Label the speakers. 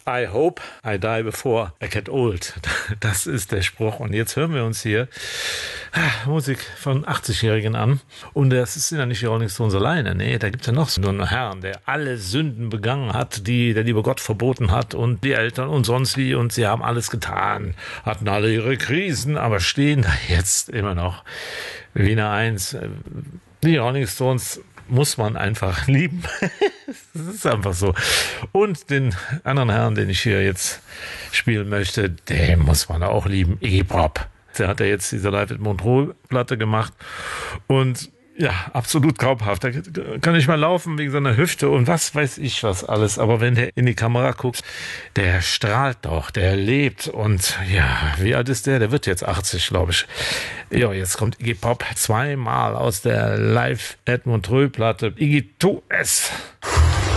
Speaker 1: I hope I die before I get old. Das ist der Spruch. Und jetzt hören wir uns hier Musik von 80-Jährigen an. Und das sind ja nicht die Rolling Stones alleine. Nee, da gibt es ja noch so einen Herrn, der alle Sünden begangen hat, die der liebe Gott verboten hat und die Eltern und sonst wie. Und sie haben alles getan, hatten alle ihre Krisen, aber stehen da jetzt immer noch wie eine Eins. Die Rolling Stones muss man einfach lieben. Das ist einfach so. Und den anderen Herrn, den ich hier jetzt spielen möchte, den muss man auch lieben. Iggy Pop. Der hat ja jetzt diese Live at Montreux-Platte gemacht. Und ja, absolut glaubhaft. Da kann ich mal laufen wegen seiner Hüfte und was weiß ich was alles. Aber wenn der in die Kamera guckt, der strahlt doch, der lebt. Und ja, wie alt ist der? Der wird jetzt 80, glaube ich. Ja, jetzt kommt Iggy Pop zweimal aus der Live at Montreux-Platte. Iggy, tu es!